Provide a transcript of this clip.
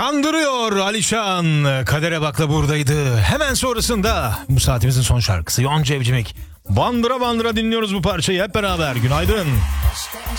Kandırıyor Alişan. Kadere Bak'la buradaydı. Hemen sonrasında bu saatimizin son şarkısı Yonca Evcimik. Bandıra bandıra dinliyoruz bu parçayı hep beraber. Günaydın.